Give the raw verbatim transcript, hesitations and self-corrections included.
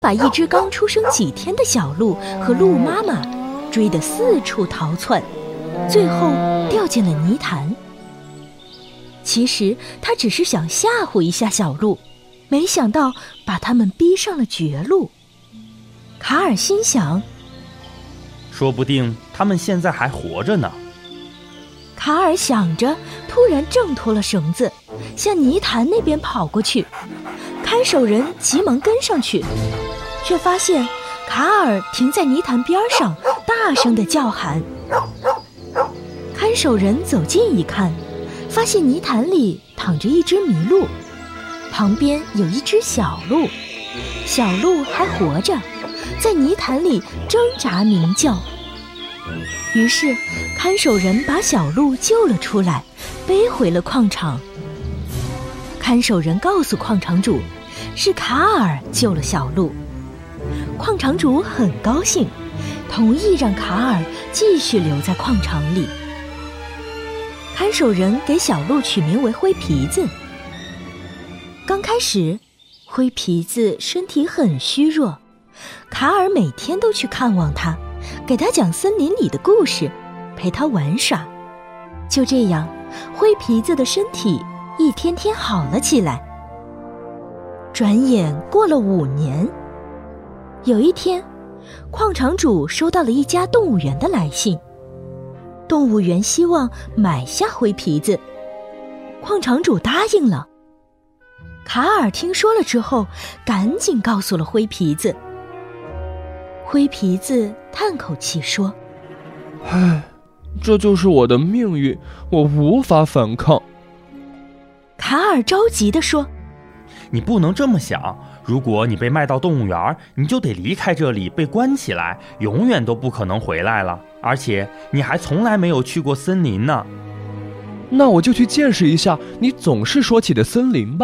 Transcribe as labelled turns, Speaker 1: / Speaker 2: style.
Speaker 1: 把一只刚出生几天的小鹿和鹿妈妈追得四处逃窜，最后掉进了泥潭。其实他只是想吓唬一下小鹿，没想到把他们逼上了绝路。卡尔心想，
Speaker 2: 说不定他们现在还活着呢。
Speaker 1: 卡尔想着，突然挣脱了绳子，向泥潭那边跑过去。看守人急忙跟上去，却发现卡尔停在泥潭边上，大声地叫喊。看守人走近一看，发现泥潭里躺着一只麋鹿，旁边有一只小鹿，小鹿还活着，在泥潭里挣扎鸣叫。于是看守人把小鹿救了出来，背回了矿场。看守人告诉矿场主，是卡尔救了小鹿。矿场主很高兴，同意让卡尔继续留在矿场里。看守人给小鹿取名为灰皮子。刚开始，灰皮子身体很虚弱，卡尔每天都去看望他，给他讲森林里的故事，陪他玩耍。就这样，灰皮子的身体一天天好了起来。转眼过了五年，有一天，矿场主收到了一家动物园的来信，动物园希望买下灰皮子，矿场主答应了。卡尔听说了之后，赶紧告诉了灰皮子。灰皮子叹口气说：
Speaker 3: 唉，这就是我的命运，我无法反抗。
Speaker 1: 卡尔着急地说：
Speaker 2: 你不能这么想，如果你被卖到动物园，你就得离开这里，被关起来，永远都不可能回来了。而且你还从来没有去过森林呢。
Speaker 3: 那我就去见识一下你总是说起的森林吧。